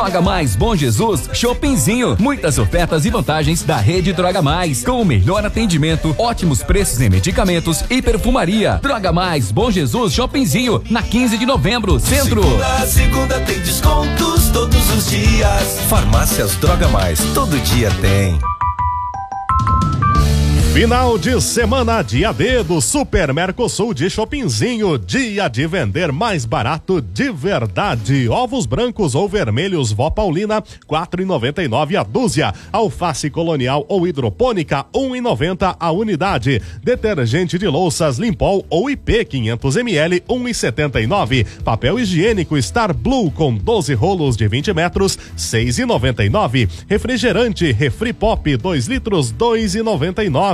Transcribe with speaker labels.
Speaker 1: Droga Mais Bom Jesus, Shoppingzinho. Muitas ofertas e vantagens da rede Droga Mais, com o melhor atendimento, ótimos preços em medicamentos e perfumaria. Droga Mais Bom Jesus, Shoppingzinho, na 15 de novembro, Centro.
Speaker 2: Segunda tem descontos todos os dias. Farmácias Droga Mais, todo dia tem.
Speaker 3: Final de semana, dia D do Super Mercosul de Shoppingzinho, dia de vender mais barato de verdade. Ovos brancos ou vermelhos Vó Paulina, R$4,99 a dúzia. Alface colonial ou hidropônica, R$1,90 a unidade. Detergente de louças Limpol ou IP 500 ml, R$1,79. Papel higiênico Star Blue com 12 rolos de 20 metros, R$6,99. Refrigerante Refri Pop 2 litros, R$2,99.